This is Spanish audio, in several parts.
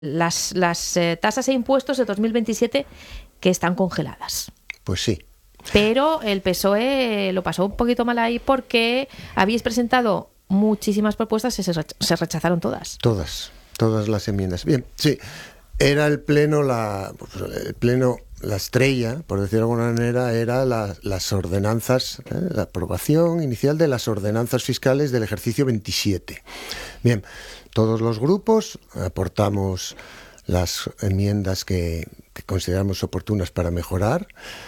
las tasas e impuestos de 2027 que están congeladas. Pues sí. Pero el PSOE lo pasó un poquito mal ahí porque habéis presentado muchísimas propuestas y se rechazaron todas. Todas las enmiendas. Bien, sí. Era el pleno, la estrella, por decirlo de alguna manera, era las ordenanzas, la aprobación inicial de las ordenanzas fiscales del ejercicio 27. Bien, todos los grupos aportamos las enmiendas que consideramos oportunas para mejorar.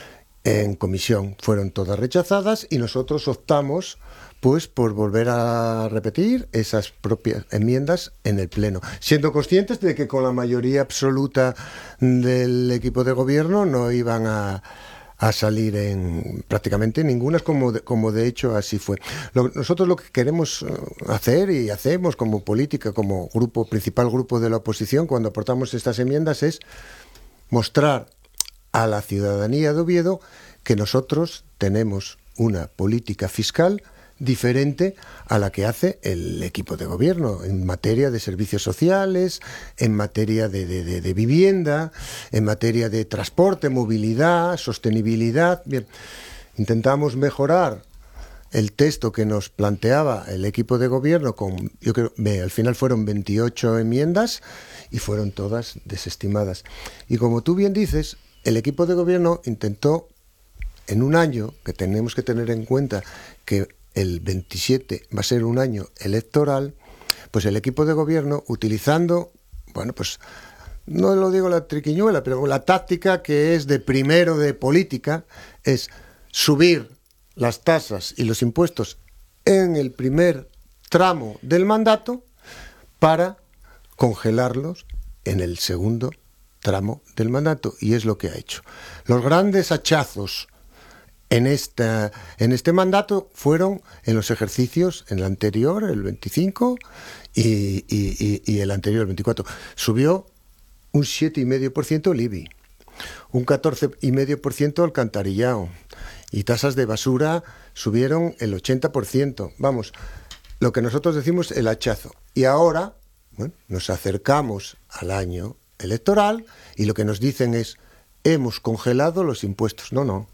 En comisión fueron todas rechazadas y nosotros optamos pues por volver a repetir esas propias enmiendas en el Pleno, siendo conscientes de que con la mayoría absoluta del equipo de gobierno no iban a salir en prácticamente ninguna, como de hecho así fue. Nosotros lo que queremos hacer y hacemos como política, como principal grupo de la oposición, cuando aportamos estas enmiendas, es mostrar a la ciudadanía de Oviedo que nosotros tenemos una política fiscal diferente a la que hace el equipo de gobierno en materia de servicios sociales, en materia de vivienda, en materia de transporte, movilidad, sostenibilidad. Bien, intentamos mejorar el texto que nos planteaba el equipo de gobierno yo creo, al final fueron 28 enmiendas y fueron todas desestimadas. Y como tú bien dices, el equipo de gobierno intentó, en un año, que tenemos que tener en cuenta que el 27 va a ser un año electoral, pues el equipo de gobierno, utilizando, bueno, pues no lo digo la triquiñuela, pero la táctica que es de primero de política, es subir las tasas y los impuestos en el primer tramo del mandato para congelarlos en el segundo tramo del mandato, y es lo que ha hecho. Los grandes hachazos en este mandato fueron en los ejercicios, en el anterior, el 25, y el anterior, el 24. Subió un 7,5% el IBI, un 14,5% el alcantarillado, y tasas de basura subieron el 80%. Vamos, lo que nosotros decimos el hachazo. Y ahora, bueno, nos acercamos al año electoral y lo que nos dicen es: hemos congelado los impuestos.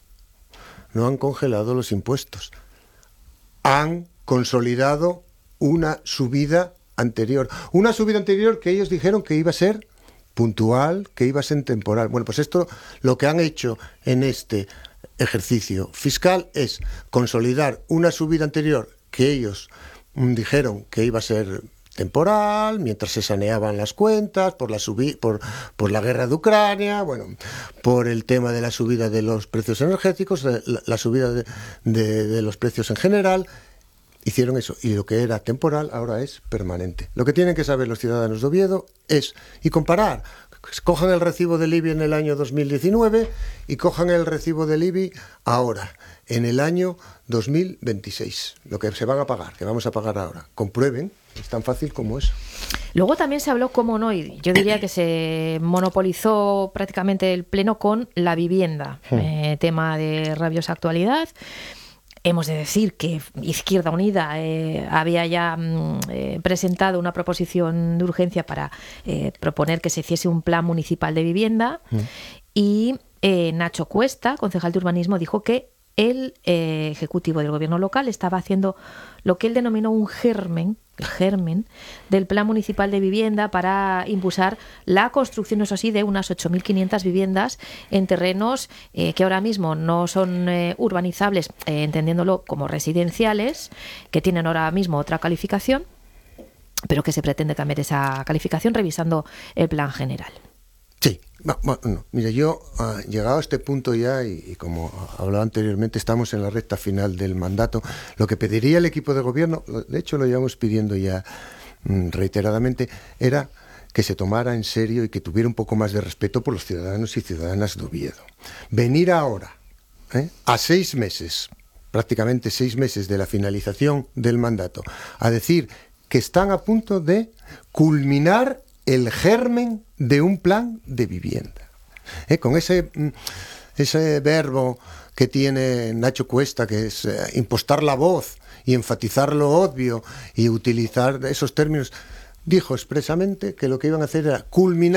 No han congelado los impuestos. Han consolidado una subida anterior. Una subida anterior que ellos dijeron que iba a ser puntual, que iba a ser temporal. Bueno, pues esto, lo que han hecho en este ejercicio fiscal es consolidar una subida anterior que ellos dijeron que iba a ser temporal, mientras se saneaban las cuentas por la guerra de Ucrania, bueno, por el tema de la subida de los precios energéticos, la subida de los precios en general. Hicieron eso, y lo que era temporal ahora es permanente. Lo que tienen que saber los ciudadanos de Oviedo es, y comparar, cojan el recibo del IBI en el año 2019 y cojan el recibo del IBI ahora, en el año 2026, lo que se van a pagar, que vamos a pagar ahora. Comprueben, es tan fácil como eso. Luego también se habló, como no, y yo diría que se monopolizó prácticamente el pleno con la vivienda, tema de rabiosa actualidad. Hemos de decir que Izquierda Unida había ya presentado una proposición de urgencia para proponer que se hiciese un plan municipal de vivienda, y Nacho Cuesta, concejal de urbanismo, dijo que el ejecutivo del gobierno local estaba haciendo lo que él denominó un germen, el germen del plan municipal de vivienda para impulsar la construcción, eso sí, de unas 8.500 viviendas en terrenos que ahora mismo no son urbanizables, entendiéndolo como residenciales, que tienen ahora mismo otra calificación, pero que se pretende cambiar esa calificación revisando el plan general. Sí, bueno, mira, yo llegado a este punto ya, y como hablaba anteriormente, estamos en la recta final del mandato. Lo que pediría el equipo de gobierno, de hecho lo llevamos pidiendo ya reiteradamente, era que se tomara en serio y que tuviera un poco más de respeto por los ciudadanos y ciudadanas de Oviedo. Venir ahora, a 6 meses, prácticamente 6 meses de la finalización del mandato, a decir que están a punto de culminar el germen de un plan de vivienda. Con ese verbo que tiene Nacho Cuesta, que es impostar la voz y enfatizar lo obvio y utilizar esos términos, dijo expresamente que lo que iban a hacer era culminar